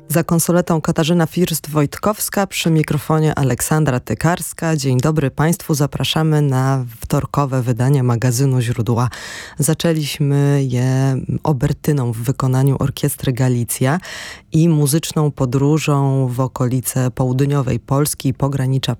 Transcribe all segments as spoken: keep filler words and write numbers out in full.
Za konsoletą Katarzyna First-Wojtkowska, przy mikrofonie Aleksandra Tykarska. Dzień dobry Państwu, zapraszamy na wtorkowe wydanie magazynu Źródła. Zaczęliśmy je obertyną w wykonaniu Orkiestry Galicja i muzyczną podróżą w okolice południowej Polski i pogranicza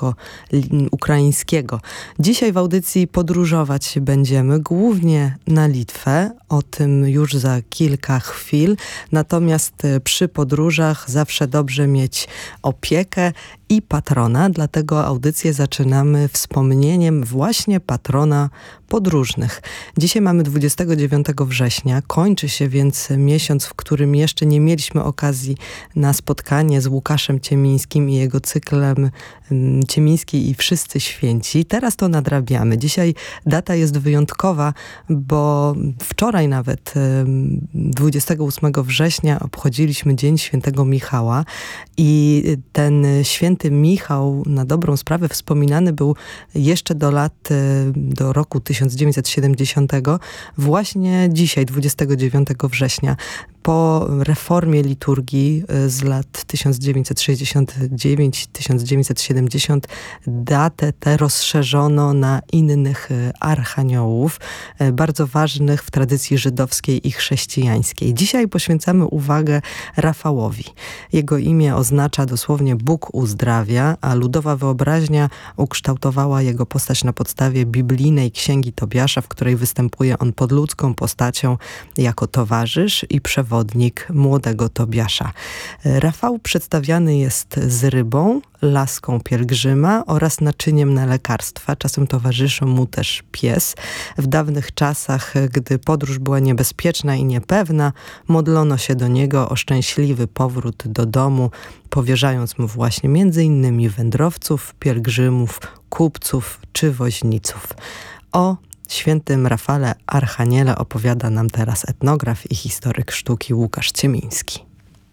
polsko-ukraińskiego. Dzisiaj w audycji podróżować będziemy głównie na Litwę, o tym już za kilka chwil, natomiast przy podróżach zawsze dobrze mieć opiekę i patrona, dlatego audycję zaczynamy wspomnieniem właśnie patrona podróżnych. Dzisiaj mamy dwudziestego dziewiątego września, kończy się więc miesiąc, w którym jeszcze nie mieliśmy okazji na spotkanie z Łukaszem Ciemińskim i jego cyklem Ciemiński i Wszyscy Święci. Teraz to nadrabiamy. Dzisiaj data jest wyjątkowa, bo wczoraj nawet dwudziestego ósmego września obchodziliśmy Dzień Świętego Michała i ten święty Michał na dobrą sprawę wspominany był jeszcze do lat, do roku tysiąc dziewięćset siedemdziesiątego, właśnie dzisiaj, dwudziestego dziewiątego września. Po reformie liturgii z lat tysiąc dziewięćset sześćdziesiąt dziewięć do tysiąc dziewięćset siedemdziesiąt datę tę rozszerzono na innych archaniołów, bardzo ważnych w tradycji żydowskiej i chrześcijańskiej. Dzisiaj poświęcamy uwagę Rafałowi. Jego imię oznacza dosłownie Bóg uzdrawia, a ludowa wyobraźnia ukształtowała jego postać na podstawie biblijnej Księgi Tobiasza, w której występuje on pod ludzką postacią jako towarzysz i przewodnik młodego Tobiasza. Rafał przedstawiany jest z rybą, laską pielgrzyma oraz naczyniem na lekarstwa. Czasem towarzyszy mu też pies. W dawnych czasach, gdy podróż była niebezpieczna i niepewna, modlono się do niego o szczęśliwy powrót do domu, powierzając mu właśnie między innymi wędrowców, pielgrzymów, kupców czy woźniców. O świętym Rafale Archaniele opowiada nam teraz etnograf i historyk sztuki Łukasz Ciemiński.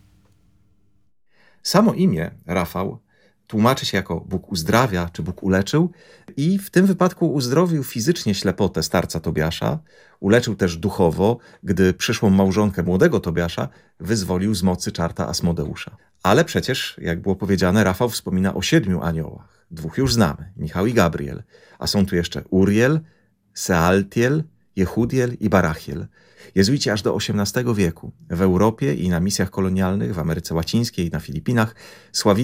Samo imię Rafał tłumaczy się jako Bóg uzdrawia, czy Bóg uleczył i w tym wypadku uzdrowił fizycznie ślepotę starca Tobiasza, uleczył też duchowo, gdy przyszłą małżonkę młodego Tobiasza wyzwolił z mocy czarta Asmodeusza. Ale przecież, jak było powiedziane, Rafał wspomina o siedmiu aniołach. Dwóch już znamy, Michał i Gabriel, a są tu jeszcze Uriel, Sealtiel, Jehudiel i Barachiel. Jezuici aż do osiemnastego wieku w Europie i na misjach kolonialnych w Ameryce Łacińskiej i na Filipinach sławili